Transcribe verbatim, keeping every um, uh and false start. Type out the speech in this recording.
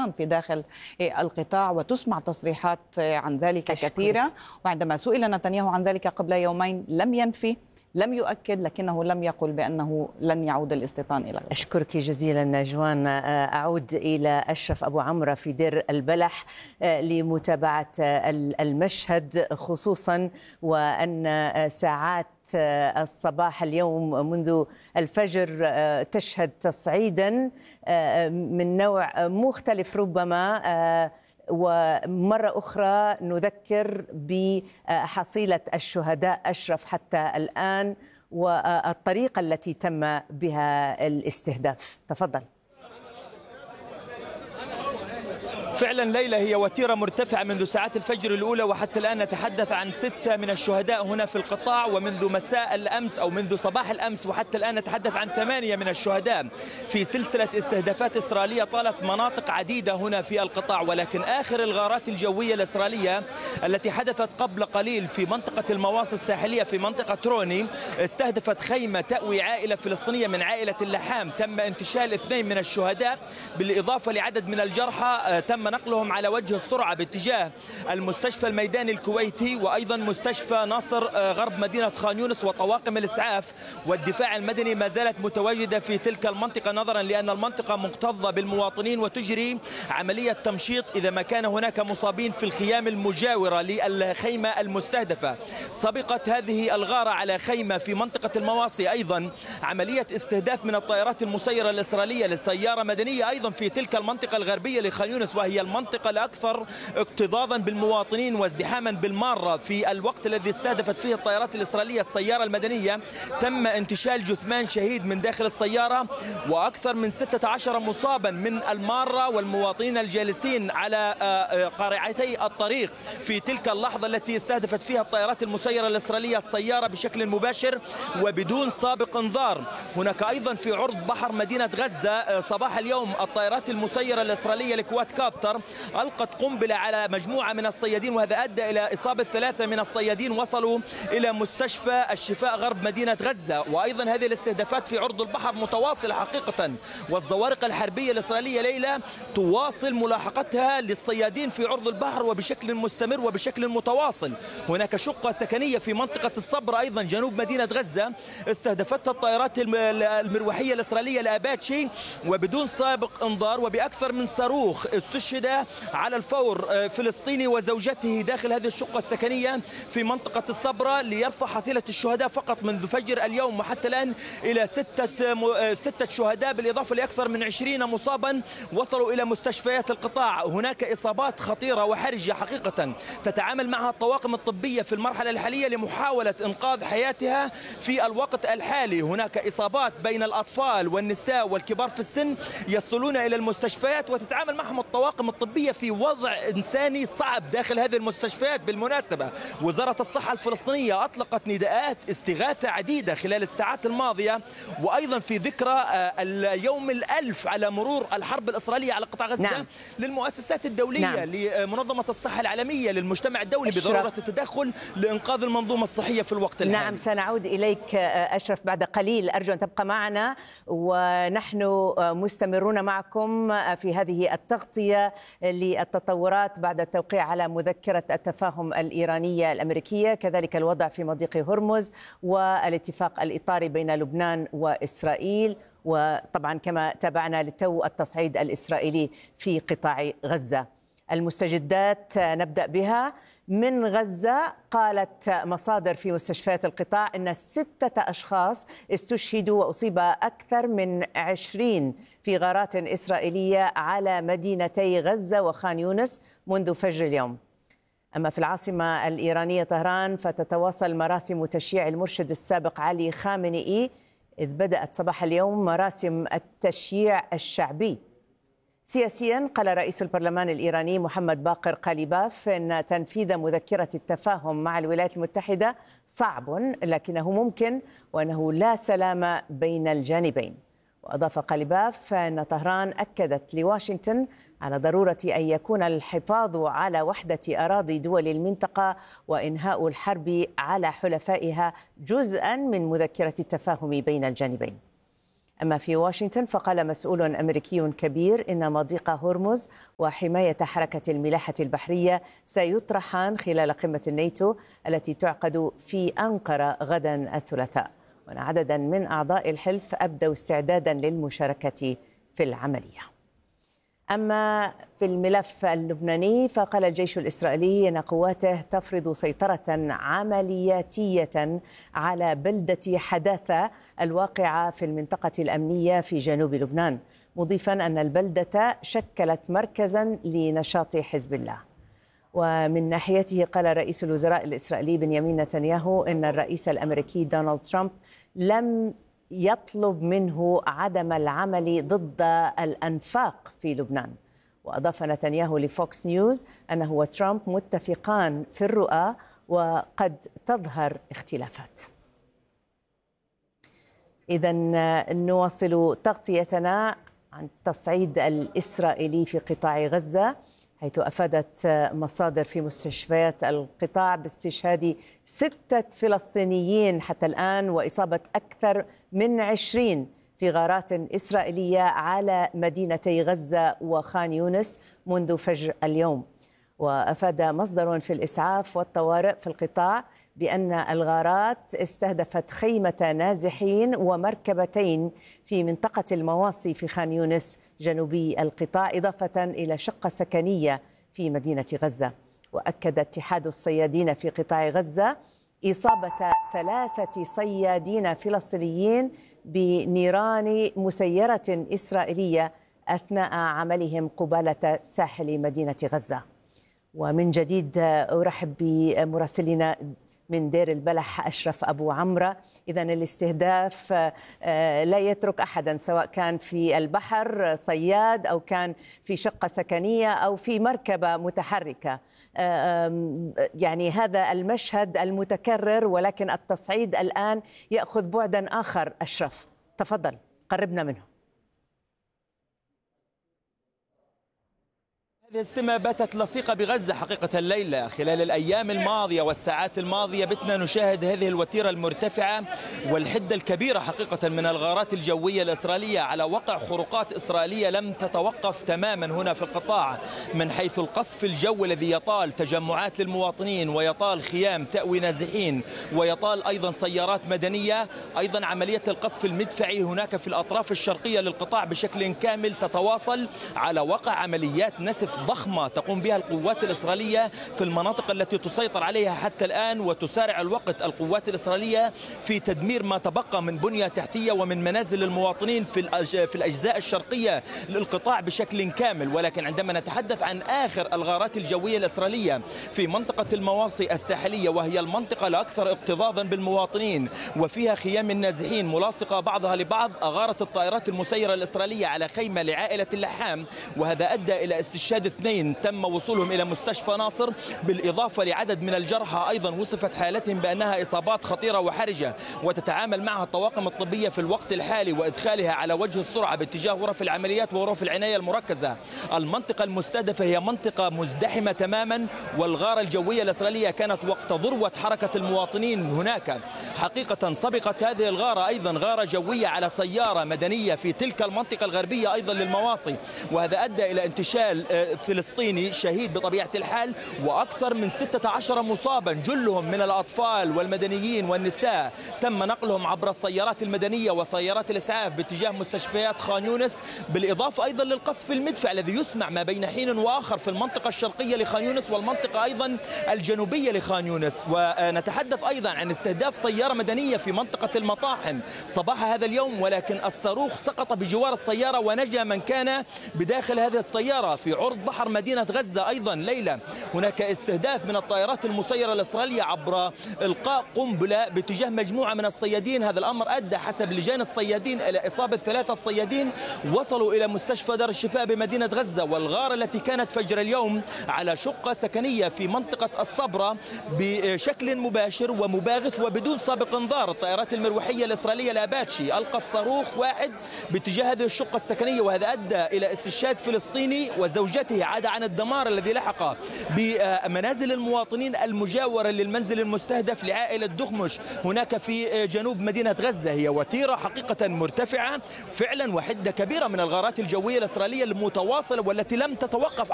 الاستيطان في داخل القطاع، وتسمع تصريحات عن ذلك أشكرك. كثيرة. وعندما سئل نتنياهو عن ذلك قبل يومين لم ينفي، لم يؤكد، لكنه لم يقل بأنه لن يعود الاستيطان إلى غزة. أشكرك جزيلا جوان. أعود إلى أشرف أبو عمرو في دير البلح لمتابعة المشهد، خصوصا وأن ساعات الصباح اليوم منذ الفجر تشهد تصعيدا من نوع مختلف ربما، ومرة أخرى نذكر بحصيلة الشهداء أشرف حتى الآن والطريقة التي تم بها الاستهداف. تفضل. فعلا ليلى، هي وتيرة مرتفعة منذ ساعات الفجر الأولى وحتى الآن نتحدث عن ستة من الشهداء هنا في القطاع، ومنذ مساء الأمس أو منذ صباح الأمس وحتى الآن نتحدث عن ثمانية من الشهداء في سلسلة استهدافات إسرائيلية طالت مناطق عديدة هنا في القطاع. ولكن آخر الغارات الجوية الإسرائيلية التي حدثت قبل قليل في منطقة المواصي الساحلية في منطقة روني استهدفت خيمة تأوي عائلة فلسطينية من عائلة اللحام. تم انتشال اثنين من الشهداء بالإضافة لعدد من الجرحى تم نقلهم على وجه السرعة باتجاه المستشفى الميداني الكويتي، وأيضا مستشفى ناصر غرب مدينة خان يونس. وطواقم الإسعاف والدفاع المدني ما زالت متواجدة في تلك المنطقة، نظرا لأن المنطقة مكتظة بالمواطنين وتجري عملية تمشيط إذا ما كان هناك مصابين في الخيام المجاورة للخيمة المستهدفة. سبقت هذه الغارة على خيمة في منطقة المواصي أيضا عملية استهداف من الطائرات المسيرة الإسرائيلية لسيارة مدنية أيضا في تلك المنطقة الغربية لخان يونس، وهي المنطقة الأكثر اكتظاظا بالمواطنين وازدحاما بالمارة. في الوقت الذي استهدفت فيه الطائرات الإسرائيلية السيارة المدنية تم انتشال جثمان شهيد من داخل السيارة، وأكثر من ستة عشر مصابا من المارة والمواطنين الجالسين على قارعتي الطريق في تلك اللحظة التي استهدفت فيها الطائرات المسيرة الإسرائيلية السيارة بشكل مباشر وبدون سابق انذار. هناك أيضا في عرض بحر مدينة غزة صباح اليوم الطائرات المسيرة الإسرائيلية الكواد كابتر ألقت قنبلة على مجموعة من الصيادين، وهذا أدى إلى إصابة ثلاثة من الصيادين وصلوا إلى مستشفى الشفاء غرب مدينة غزة. وأيضا هذه الاستهدافات في عرض البحر متواصلة حقيقة، والزوارق الحربية الإسرائيلية ليلى تواصل ملاحقتها للصيادين في عرض البحر وبشكل مستمر وبشكل متواصل. هناك شقة سكنية في منطقة الصبر أيضا جنوب مدينة غزة استهدفتها الطائرات المروحية الإسرائيلية الأباتشي وبدون سابق انذار وبأكثر من صاروخ. استشهد على الفور فلسطيني وزوجته داخل هذه الشقة السكنية في منطقة الصبرة ليرفع حصيلة الشهداء فقط منذ فجر اليوم وحتى الآن إلى ستة ستة شهداء، بالإضافة لأكثر من عشرين مصابا وصلوا إلى مستشفيات القطاع. هناك إصابات خطيرة وحرجة حقيقة تتعامل معها الطواقم الطبية في المرحلة الحالية لمحاولة إنقاذ حياتها في الوقت الحالي. هناك إصابات بين الأطفال والنساء والكبار في السن يصلون إلى المستشفيات وتتعامل معهم الطواقم الطبية في وضع إنساني صعب داخل هذه المستشفيات. بالمناسبة وزارة الصحة الفلسطينية أطلقت نداءات استغاثة عديدة خلال الساعات الماضية، وأيضا في ذكرى اليوم الألف على مرور الحرب الإسرائيلية على قطاع غزة. نعم. للمؤسسات الدولية، نعم. لمنظمة الصحة العالمية، للمجتمع الدولي بضرورة التدخل لإنقاذ المنظومة الصحية في الوقت الحالي. نعم، سنعود إليك أشرف بعد قليل، أرجو أن تبقى معنا ونحن مستمرون معكم في هذه التغطية للتطورات بعد التوقيع على مذكرة التفاهم الإيرانية الأمريكية، كذلك الوضع في مضيق هرمز والاتفاق الإطاري بين لبنان وإسرائيل، وطبعا كما تابعنا للتو التصعيد الإسرائيلي في قطاع غزة. المستجدات نبدأ بها من غزة. قالت مصادر في مستشفيات القطاع أن ستة أشخاص استشهدوا وأصيب أكثر من عشرين في غارات إسرائيلية على مدينتي غزة وخان يونس منذ فجر اليوم. أما في العاصمة الإيرانية طهران فتتواصل مراسم تشييع المرشد السابق علي خامنئي، إذ بدأت صباح اليوم مراسم التشييع الشعبي. سياسيا قال رئيس البرلمان الإيراني محمد باقر قاليباف أن تنفيذ مذكرة التفاهم مع الولايات المتحدة صعب لكنه ممكن، وأنه لا سلام بين الجانبين. وأضاف قاليباف أن طهران أكدت لواشنطن على ضرورة أن يكون الحفاظ على وحدة أراضي دول المنطقة وإنهاء الحرب على حلفائها جزءا من مذكرة التفاهم بين الجانبين. أما في واشنطن فقال مسؤول أمريكي كبير إن مضيق هرمز وحماية حركة الملاحة البحرية سيطرحان خلال قمة الناتو التي تعقد في أنقرة غدا الثلاثاء، وأن عددا من أعضاء الحلف أبدوا استعدادا للمشاركة في العملية. أما في الملف اللبناني فقال الجيش الإسرائيلي أن قواته تفرض سيطرة عملياتية على بلدة حداثة الواقعة في المنطقة الأمنية في جنوب لبنان، مضيفا أن البلدة شكلت مركزا لنشاط حزب الله. ومن ناحيته قال رئيس الوزراء الإسرائيلي بنيامين نتنياهو أن الرئيس الأمريكي دونالد ترامب لم يطلب منه عدم العمل ضد الأنفاق في لبنان. وأضاف نتنياهو لفوكس نيوز أنه وترامب متفقان في الرؤى وقد تظهر اختلافات. إذن نواصل تغطيتنا عن التصعيد الإسرائيلي في قطاع غزة، حيث أفادت مصادر في مستشفيات القطاع باستشهاد ستة فلسطينيين حتى الآن وإصابة أكثر من عشرين في غارات إسرائيلية على مدينتي غزة وخان يونس منذ فجر اليوم. وأفاد مصدر في الإسعاف والطوارئ في القطاع بأن الغارات استهدفت خيمة نازحين ومركبتين في منطقة المواصي في خان يونس جنوبي القطاع، إضافة إلى شقة سكنية في مدينة غزة. وأكد اتحاد الصيادين في قطاع غزة إصابة ثلاثة صيادين فلسطينيين بنيران مسيرة إسرائيلية أثناء عملهم قبالة ساحل مدينة غزة. ومن جديد أرحب بمراسلنا من دير البلح أشرف أبو عمرة. إذن الاستهداف لا يترك أحدا، سواء كان في البحر صياد أو كان في شقة سكنية أو في مركبة متحركة. يعني هذا المشهد المتكرر، ولكن التصعيد الآن يأخذ بعدا آخر. أشرف تفضل قربنا منه. هذه السمة باتت لصيقة بغزة حقيقة الليلة. خلال الأيام الماضية والساعات الماضية بتنا نشاهد هذه الوتيرة المرتفعة والحدة الكبيرة حقيقة من الغارات الجوية الإسرائيلية على وقع خروقات إسرائيلية لم تتوقف تماما هنا في القطاع، من حيث القصف الجوي الذي يطال تجمعات للمواطنين ويطال خيام تأوي نازحين ويطال أيضا سيارات مدنية. أيضا عملية القصف المدفعي هناك في الأطراف الشرقية للقطاع بشكل كامل تتواصل على وقع عمليات نسف ضخمة تقوم بها القوات الإسرائيلية في المناطق التي تسيطر عليها حتى الآن، وتسارع الوقت القوات الإسرائيلية في تدمير ما تبقى من بنية تحتية ومن منازل المواطنين في في الأجزاء الشرقية للقطاع بشكل كامل. ولكن عندما نتحدث عن آخر الغارات الجوية الإسرائيلية في منطقة المواصي الساحلية، وهي المنطقة الأكثر اكتظاظا بالمواطنين وفيها خيام النازحين ملاصقة بعضها لبعض، أغارت الطائرات المسيرة الإسرائيلية على خيمة لعائلة اللحام، وهذا أدى إلى استشهاد اثنين تم وصولهم إلى مستشفى ناصر، بالإضافة لعدد من الجرحى أيضا وصفت حالتهم بأنها إصابات خطيرة وحرجة، وتتعامل معها الطواقم الطبية في الوقت الحالي وإدخالها على وجه السرعة باتجاه غرف العمليات وغرف العناية المركزة. المنطقة المستهدفة هي منطقة مزدحمة تماما، والغارة الجوية الإسرائيلية كانت وقت ذروة حركة المواطنين هناك. حقيقة سبقت هذه الغارة أيضا غارة جوية على سيارة مدنية في تلك المنطقة الغربية أيضا للمواصي، وهذا أدى إلى انتشال فلسطيني شهيد بطبيعة الحال، وأكثر من ستة عشر مصابا جلهم من الأطفال والمدنيين والنساء تم نقلهم عبر السيارات المدنية وسيارات الإسعاف باتجاه مستشفيات خان يونس، بالإضافة أيضا للقصف المدفع الذي يسمع ما بين حين وآخر في المنطقة الشرقية لخان يونس والمنطقة أيضا الجنوبية لخان يونس. ونتحدث أيضا عن استهداف سيارة مدنية في منطقة المطاحن صباح هذا اليوم، ولكن الصاروخ سقط بجوار السيارة ونجا من كان بداخل هذه السيارة في عرض بحر مدينة غزة. أيضا ليلة هناك استهداف من الطائرات المسيرة الإسرائيلية عبر إلقاء قنبلة باتجاه مجموعة من الصيادين. هذا الأمر أدى حسب لجان الصيادين إلى إصابة ثلاثة صيادين وصلوا إلى مستشفى دار الشفاء بمدينة غزة. والغارة التي كانت فجر اليوم على شقة سكنية في منطقة الصبرة بشكل مباشر ومباغث وبدون سابق سابق انذار. الطائرات المروحية الإسرائيلية الأباتشي ألقت صاروخ واحد باتجاه هذه الشقة السكنية، وهذا أدى إلى استشهاد فلسطيني وزوجته، عدا عن الدمار الذي لحق بمنازل المواطنين المجاورة للمنزل المستهدف لعائلة دخمش هناك في جنوب مدينة غزة. هي وتيرة حقيقة مرتفعة فعلا، وحدة كبيرة من الغارات الجوية الإسرائيلية المتواصلة والتي لم تتوقف